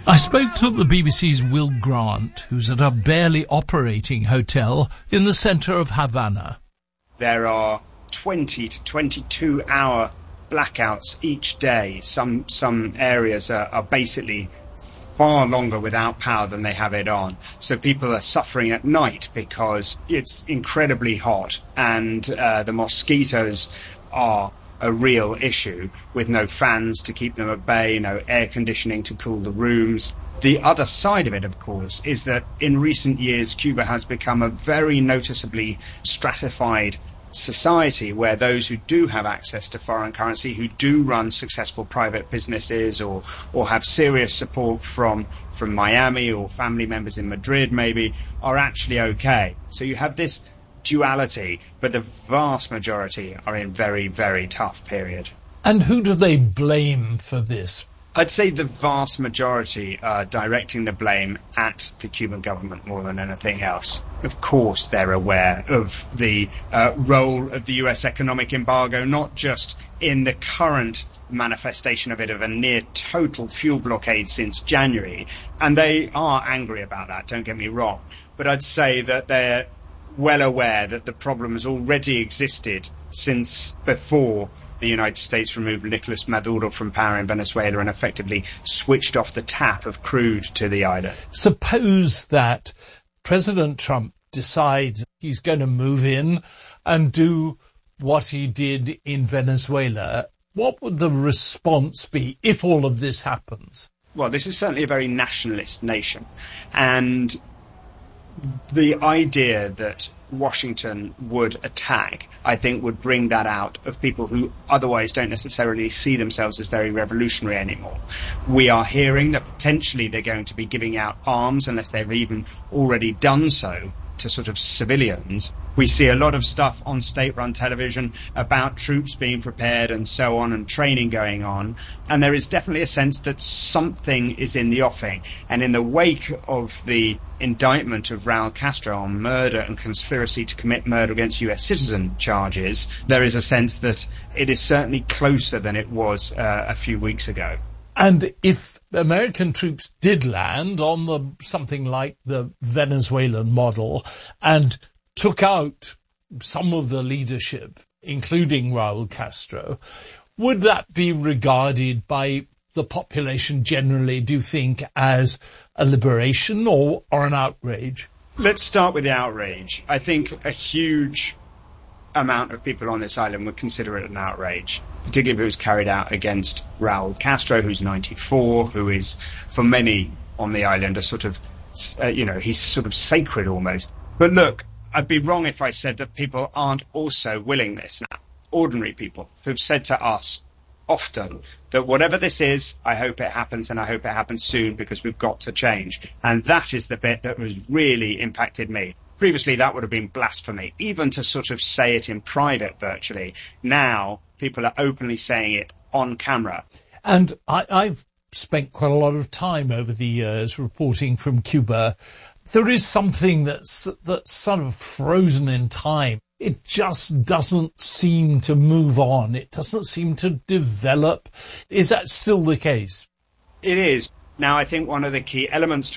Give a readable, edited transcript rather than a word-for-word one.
I spoke to the BBC's Will Grant, who's at a barely operating hotel in the centre of Havana. There are 20 to 22 hour blackouts each day. Some areas are basically far longer without power than they have it on. So people are suffering at night because it's incredibly hot and the mosquitoes are a real issue, with no fans to keep them at bay, no air conditioning to cool the rooms. The other side of it, of course, is that in recent years Cuba has become a very noticeably stratified society, where those who do have access to foreign currency, who do run successful private businesses or have serious support from Miami or family members in Madrid maybe, are actually okay. So you have this duality, but the vast majority are in very, very tough period. And who do they blame for this? I'd say the vast majority are directing the blame at the Cuban government more than anything else. Of course, they're aware of the role of the US economic embargo, not just in the current manifestation of it, of a near total fuel blockade since January. And they are angry about that, don't get me wrong. But I'd say that they're well aware that the problem has already existed since before the United States removed Nicolas Maduro from power in Venezuela and effectively switched off the tap of crude to the island. Suppose that President Trump decides he's going to move in and do what he did in Venezuela. What would the response be if all of this happens? Well, this is certainly a very nationalist nation, and the idea that Washington would attack, I think, would bring that out of people who otherwise don't necessarily see themselves as very revolutionary anymore. We are hearing that potentially they're going to be giving out arms, unless they've even already done so, to sort of civilians. We see a lot of stuff on state-run television about troops being prepared and so on, and training going on. And there is definitely a sense that something is in the offing. And in the wake of the indictment of Raul Castro on murder and conspiracy to commit murder against US citizen charges, there is a sense that it is certainly closer than it was a few weeks ago. And if American troops did land on something like the Venezuelan model and took out some of the leadership, including Raul Castro, would that be regarded by the population generally, do you think, as a liberation or an outrage? Let's start with the outrage. I think a huge amount of people on this island would consider it an outrage, particularly if it was carried out against Raul Castro, who's 94, who is, for many on the island, a sort of, he's sort of sacred almost. But look, I'd be wrong if I said that people aren't also willing this now. Ordinary people who've said to us often that whatever this is, I hope it happens, and I hope it happens soon, because we've got to change. And that is the bit that has really impacted me. Previously, that would have been blasphemy, even to sort of say it in private virtually. Now, people are openly saying it on camera. And I've spent quite a lot of time over the years reporting from Cuba. There is something that's sort of frozen in time. It just doesn't seem to move on. It doesn't seem to develop. Is that still the case? It is. Now, I think one of the key elements